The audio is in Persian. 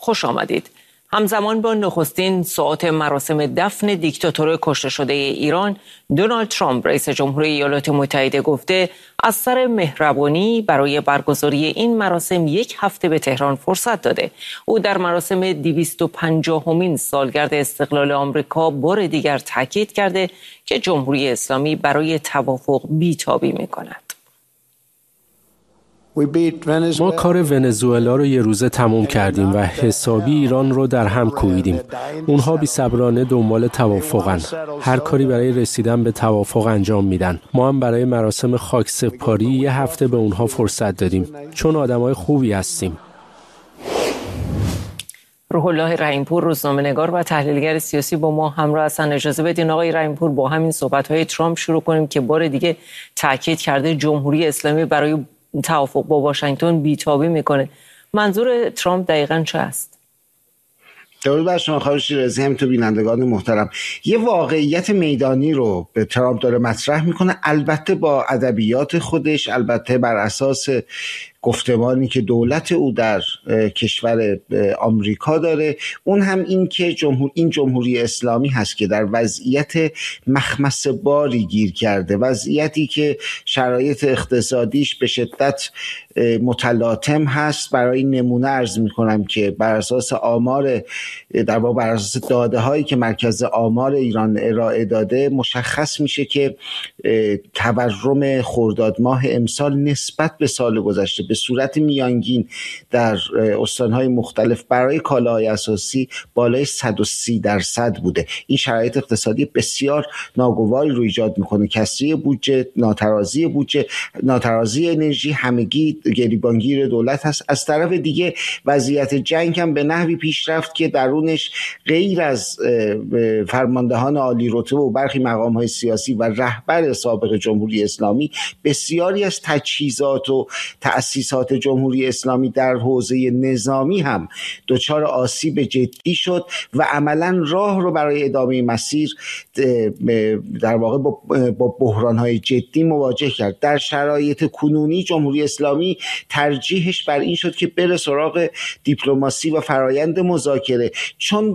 خوش آمدید. همزمان با نخستین ساعات مراسم دفن دیکتاتور کشته شده ایران، دونالد ترامپ رئیس جمهوری ایالات متحده گفته از سر مهربانی برای برگزاری این مراسم یک هفته به تهران فرصت داده. او در مراسم 250مین سالگرد استقلال آمریکا بار دیگر تاکید کرده که جمهوری اسلامی برای توافق بی‌تابی می‌کند. ما کار ونزوئلا رو یه روزه تموم کردیم و حسابی ایران رو در هم کوبیدیم. اونها بی‌صبرانه دنبال توافقن. هر کاری برای رسیدن به توافق انجام میدن. ما هم برای مراسم خاکسپاری یه هفته به اونها فرصت دادیم، چون آدمای خوبی هستیم. روح الله رحیم‌پور، روزنامه‌نگار و تحلیلگر سیاسی با ما همراه هستند. اجازه بدین آقای رحیم‌پور با همین صحبت‌های ترامپ شروع کنیم که بار دیگه تاکید کرده جمهوری اسلامی برای توافق با واشنگتن بی‌تابی میکنه. منظور ترامپ دقیقاً چه است؟ درود بر شما خانم شیرازی، همینطور بینندگان محترم. یه واقعیت میدانی رو به ترامپ داره مطرح میکنه، البته با ادبیات خودش، البته بر اساس گفتمانی که دولت او در کشور آمریکا داره. اون هم این که این جمهوری اسلامی هست که در وضعیت مخمصه باری گیر کرده، وضعیتی که شرایط اقتصادیش به شدت متلاطم هست. برای نمونه عرض میکنم که بر اساس آمار، در واقع بر اساس داده هایی که مرکز آمار ایران ارائه داده، مشخص میشه که تورم خرداد ماه امسال نسبت به سال گذشته به صورت میانگین در استانهای مختلف برای کالاهای اساسی بالای 130% بوده. این شرایط اقتصادی بسیار ناگواری رو ایجاد میکنه. کسری بودجه، ناترازی بودجه، ناترازی انرژی، همگی گریبانگیر دولت هست. از طرف دیگه وضعیت جنگ هم به نحوی پیش رفت که درونش غیر از فرماندهان عالی رتبه و برخی مقام‌های سیاسی و رهبر سابق جمهوری اسلامی، بسیاری از تجهیزات و تأسیسات جمهوری اسلامی در حوزه نظامی هم دچار آسیب جدی شد و عملاً راه رو برای ادامه مسیر در واقع با بحران‌های جدی مواجه کرد. در شرایط کنونی جمهوری اسلامی ترجیحش بر این شد که بره سراغ دیپلماسی و فرایند مذاکره، چون